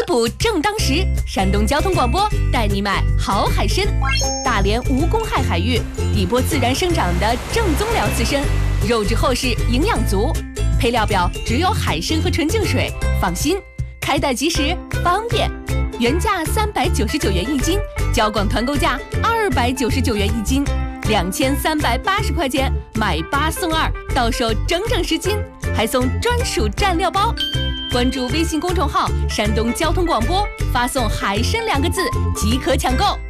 捕正当时，山东交通广播带你买好海参。大连无公害海域，底波自然生长的正宗辽刺参，肉质厚实，营养足。配料表只有海参和纯净水，放心，开袋即时，方便。原价399元一斤，交广团购价299元一斤，2380块钱买8送2，到手整整10斤，还送专属蘸料包。关注微信公众号山东交通广播，发送海参2个字即可抢购。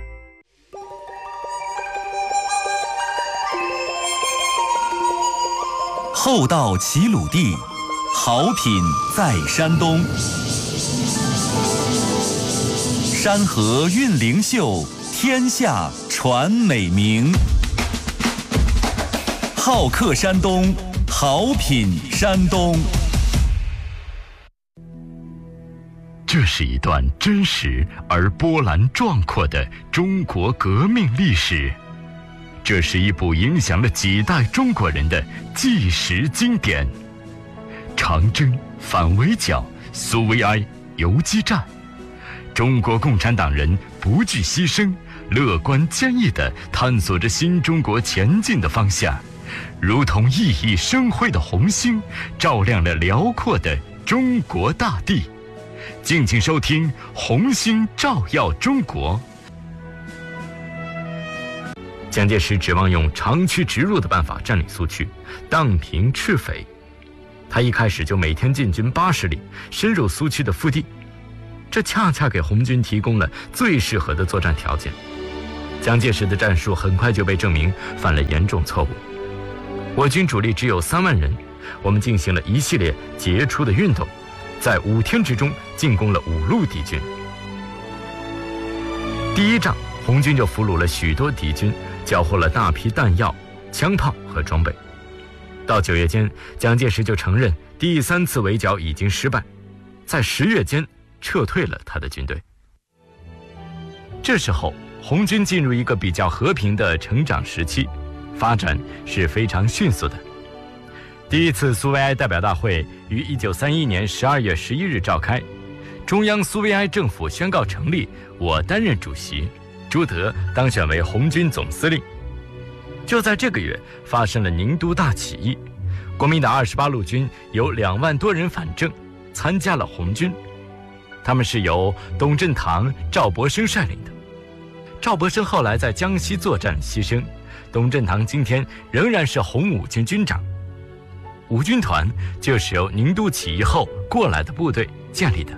厚道齐鲁地，好品在山东。山河韵灵秀，天下传美名。好客山东，好品山东。 这是一段真实而波澜壮阔的中国革命历史，这是一部影响了几代中国人的纪实经典。长征、反围剿、苏维埃、游击战，中国共产党人不惧牺牲，乐观坚毅地探索着新中国前进的方向，如同熠熠生辉的红星，照亮了辽阔的中国大地。敬请收听《红星照耀中国》。蒋介石指望用长驱直入的办法占领苏区，荡平赤匪。他一开始就每天进军80里，深入苏区的腹地，这恰恰给红军提供了最适合的作战条件。蒋介石的战术很快就被证明犯了严重错误。我军主力只有3万人，我们进行了一系列杰出的运动，在5天之中进攻了5路敌军。第一仗，红军就俘虏了许多敌军，缴获了大批弹药、枪炮和装备。到9月间，蒋介石就承认第3次围剿已经失败，在10月间撤退了他的军队。这时候，红军进入一个比较和平的成长时期，发展是非常迅速的。第一次苏维埃代表大会于1931年12月11日召开，中央苏维埃政府宣告成立，我担任主席，朱德当选为红军总司令。就在这个月，发生了宁都大起义，国民党28路军有2万多人反正，参加了红军。他们是由董振堂、赵博生率领的。赵博生后来在江西作战牺牲，董振堂今天仍然是红五军军长。五军团就是由宁都起义后过来的部队建立的。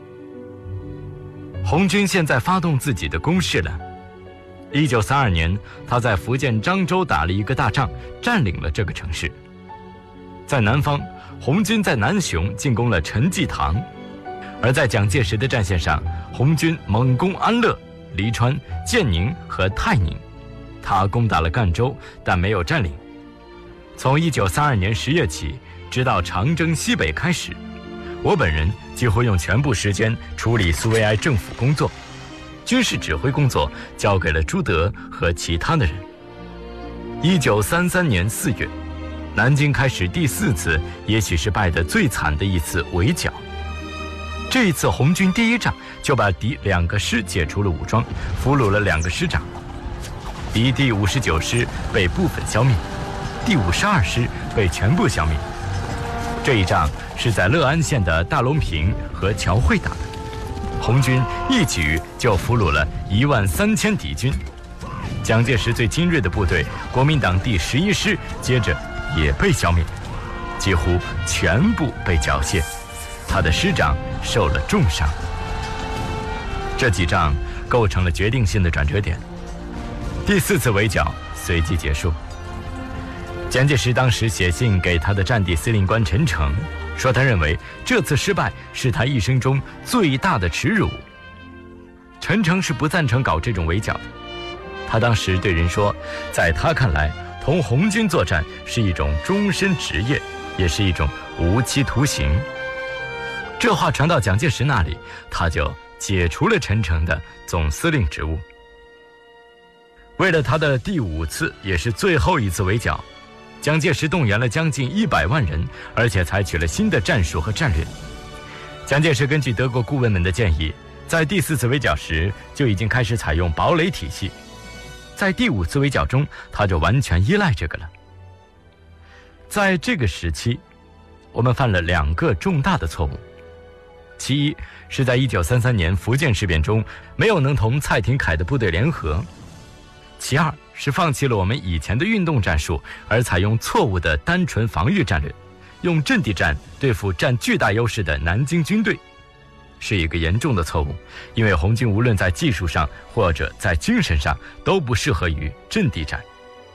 红军现在发动自己的攻势了。1932年，他在福建漳州打了一个大仗，占领了这个城市。在南方，红军在南雄进攻了陈济棠，而在蒋介石的战线上，红军猛攻安乐、黎川、建宁和泰宁，他攻打了赣州，但没有占领。从1932年10月起，直到长征西北开始，我本人几乎用全部时间处理苏维埃政府工作，军事指挥工作交给了朱德和其他的人。1933年4月，南京开始第4次，也许是败得最惨的一次围剿。这一次红军第一仗就把敌2个师解除了武装，俘虏了2个师长。敌第59师被部分消灭，第52师被全部消灭。这一仗是在乐安县的大龙坪和侨会打的，红军一举就俘虏了13000敌军。蒋介石最精锐的部队国民党第11师接着也被消灭，几乎全部被缴械，他的师长受了重伤。这几仗构成了决定性的转折点，第4次围剿随即结束。蒋介石当时写信给他的战地司令官陈诚，说他认为这次失败是他一生中最大的耻辱。陈诚是不赞成搞这种围剿的，他当时对人说，在他看来，同红军作战是一种终身职业，也是一种无期徒刑。这话传到蒋介石那里，他就解除了陈诚的总司令职务。为了他的第5次也是最后一次围剿，蒋介石动员了将近100万人，而且采取了新的战术和战略。 蒋介石根据德国顾问们的建议，在第4次围剿时就已经开始采用堡垒体系，在第5次围剿中，他就完全依赖这个了。在这个时期，我们犯了2个重大的错误。其一是在1933年福建事变中没有能同蔡廷锴的部队联合，其二是放弃了我们以前的运动战术，而采用错误的单纯防御战略，用阵地战对付占巨大优势的南京军队，是一个严重的错误，因为红军无论在技术上或者在精神上都不适合于阵地战。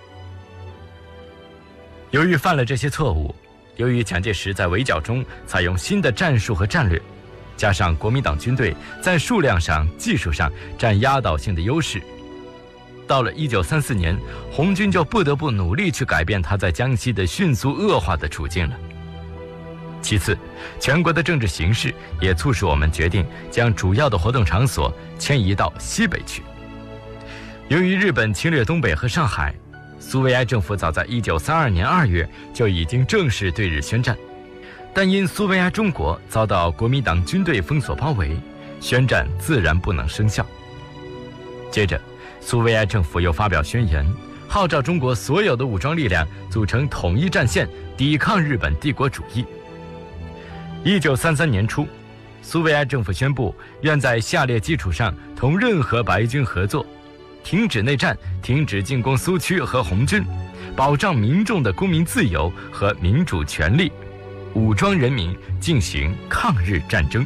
由于犯了这些错误，由于蒋介石在围剿中采用新的战术和战略，加上国民党军队在数量上、技术上占压倒性的优势，到了1934年，红军就不得不努力去改变他在江西的迅速恶化的处境了。其次，全国的政治形势也促使我们决定将主要的活动场所迁移到西北去。由于日本侵略东北和上海，苏维埃政府早在1932年2月就已经正式对日宣战，但因苏维埃中国遭到国民党军队封锁包围，宣战自然不能生效。接着，苏维埃政府又发表宣言，号召中国所有的武装力量组成统一战线，抵抗日本帝国主义。1933年初，苏维埃政府宣布愿在下列基础上同任何白军合作：停止内战，停止进攻苏区和红军，保障民众的公民自由和民主权利，武装人民进行抗日战争。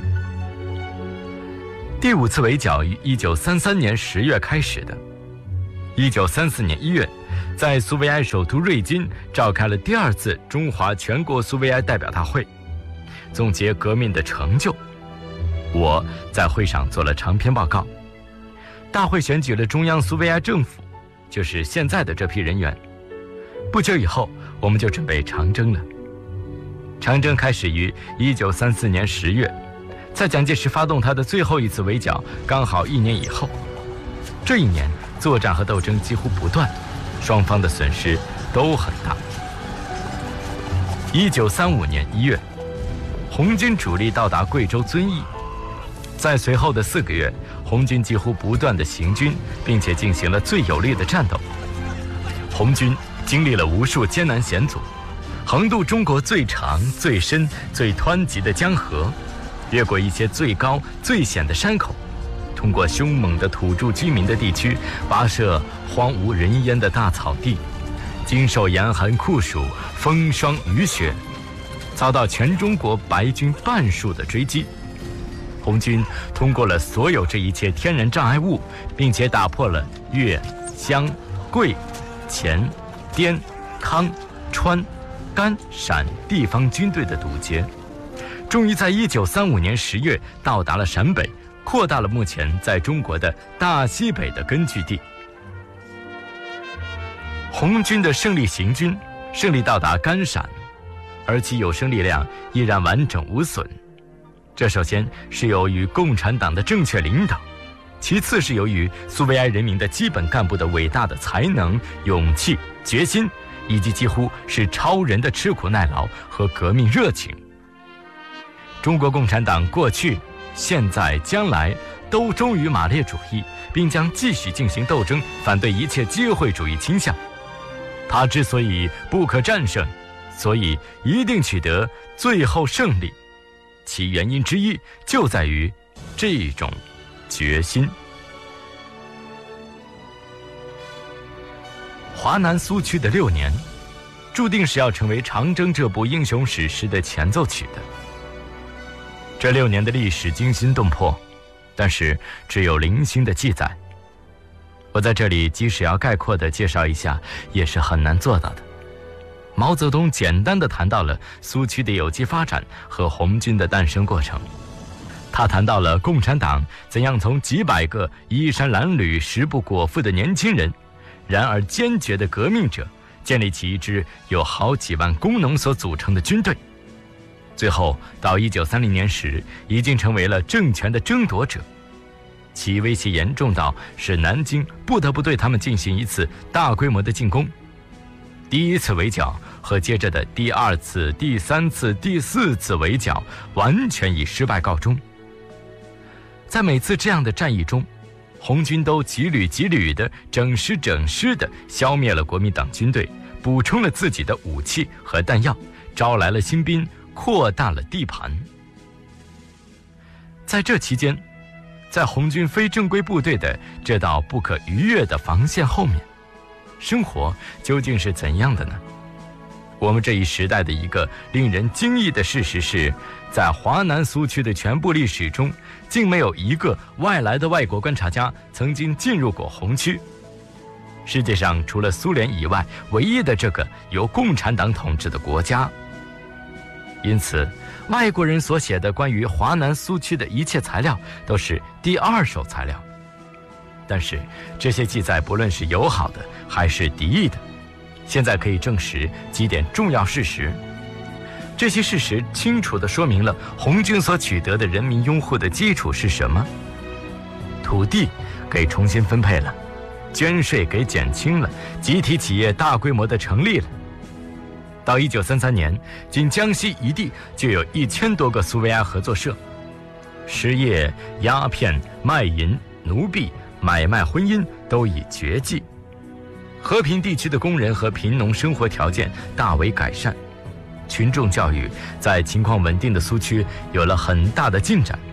第5次围剿于1933年10月开始的。1934年1月，在苏维埃首都瑞金召开了第2次中华全国苏维埃代表大会，总结革命的成就。我在会上做了长篇报告。大会选举了中央苏维埃政府，就是现在的这批人员。不久以后，我们就准备长征了。长征开始于1934年10月，在蒋介石发动他的最后一次围剿刚好1年以后。这一年，作战和斗争几乎不断，双方的损失都很大。1935年1月，红军主力到达贵州遵义，在随后的4个月，红军几乎不断地行军，并且进行了最有力的战斗。红军经历了无数艰难险阻，横渡中国最长、最深、最湍急的江河，越过一些最高、最险的山口，通过凶猛的土著居民的地区，跋涉荒无人烟的大草地，经受严寒酷暑、风霜雨雪，遭到全中国白军半数的追击。红军通过了所有这一切天然障碍物，并且打破了粤、湘、桂、黔、滇、康、川、甘、陕地方军队的堵截，终于在1935年10月到达了陕北，扩大了目前在中国的大西北的根据地。红军的胜利行军，胜利到达甘陕，而其有生力量依然完整无损。这首先是由于共产党的正确领导，其次是由于苏维埃人民的基本干部的伟大的才能、勇气、决心，以及几乎是超人的吃苦耐劳和革命热情。中国共产党过去、现在、将来都忠于马列主义，并将继续进行斗争，反对一切机会主义倾向。它之所以不可战胜，所以一定取得最后胜利，其原因之一就在于这种决心。华南苏区的6年，注定是要成为长征这部英雄史诗的前奏曲的。这6年的历史惊心动魄，但是只有零星的记载。我在这里即使要概括地介绍一下，也是很难做到的。毛泽东简单地谈到了苏区的有机发展和红军的诞生过程。他谈到了共产党怎样从几百个衣衫褴褛、食不果腹的年轻人，然而坚决的革命者，建立起一支有好几万工农所组成的军队。最后到1930年时，已经成为了政权的争夺者，其威胁严重到使南京不得不对他们进行一次大规模的进攻。 第一次围剿和接着的第二次、第三次、第四次围剿完全以失败告终。在每次这样的战役中，红军都几旅几旅的整师的消灭了国民党军队，补充了自己的武器和弹药，招来了新兵，扩大了地盘。在这期间，在红军非正规部队的这道不可逾越的防线后面，生活究竟是怎样的呢？我们这一时代的一个令人惊异的事实是，在华南苏区的全部历史中，竟没有一个外来的外国观察家曾经进入过红区。世界上除了苏联以外，唯一的这个由共产党统治的国家。因此，外国人所写的关于华南苏区的一切材料都是第二手材料。但是这些记载不论是友好的还是敌意的，现在可以证实几点重要事实。这些事实清楚地说明了红军所取得的人民拥护的基础是什么：土地给重新分配了，捐税给减轻了，集体企业大规模地成立了。到1933年，仅江西一地就有1000多个苏维埃合作社，失业、鸦片、卖淫、奴婢、买卖婚姻都已绝迹。和平地区的工人和贫农生活条件大为改善，群众教育在情况稳定的苏区有了很大的进展。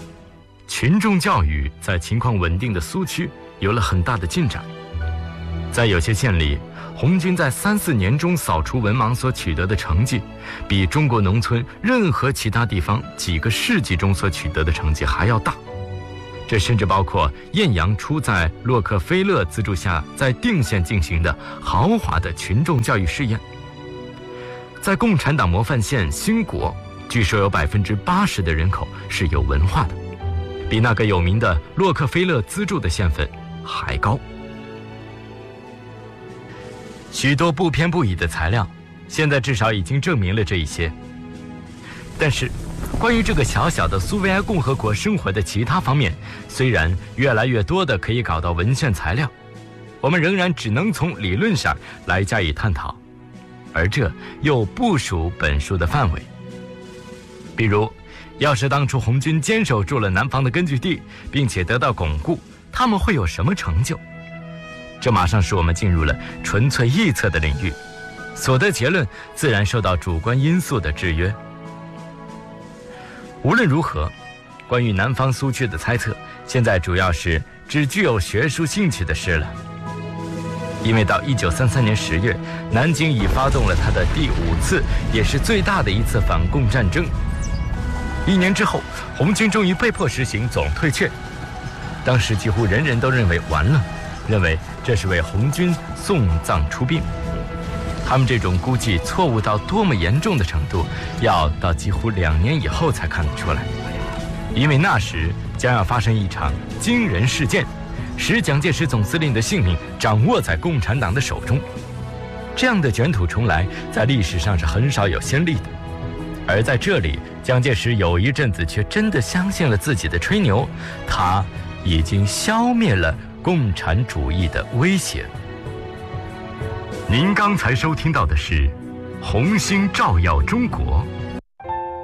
在有些县里，红军在3、4年中扫除文盲所取得的成绩，比中国农村任何其他地方几个世纪中所取得的成绩还要大。这甚至包括晏阳初在洛克菲勒资助下在定县进行的豪华的群众教育试验。在共产党模范县兴国，据说有80%的人口是有文化的，比那个有名的洛克菲勒资助的县份还高。许多不偏不倚的材料，现在至少已经证明了这一些。但是，关于这个小小的苏维埃共和国生活的其他方面，虽然越来越多的可以搞到文献材料，我们仍然只能从理论上来加以探讨，而这又不属本书的范围。比如，要是当初红军坚守住了南方的根据地，并且得到巩固，他们会有什么成就？这马上使我们进入了纯粹臆测的领域，所得结论自然受到主观因素的制约。无论如何，关于南方苏区的猜测，现在主要是只具有学术兴趣的事了。因为到1933年10月，南京已发动了它的第5次，也是最大的一次反共战争。1年之后，红军终于被迫实行总退却。当时几乎人人都认为完了，认为这是为红军送葬出殡。他们这种估计错误到多么严重的程度，要到几乎2年以后才看得出来。因为那时将要发生一场惊人事件，使蒋介石总司令的性命掌握在共产党的手中。这样的卷土重来在历史上是很少有先例的。而在这里，蒋介石有一阵子却真的相信了自己的吹牛，他已经消灭了共产主义的威胁。您刚才收听到的是《红星照耀中国》。